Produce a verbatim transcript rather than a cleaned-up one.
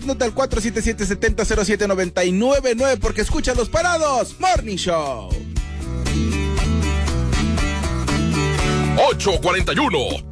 nota al cuatro siete siete, siete cero, cero siete nueve nueve nueve porque escuchas Los Parados Morning Show. ocho cuarenta y uno.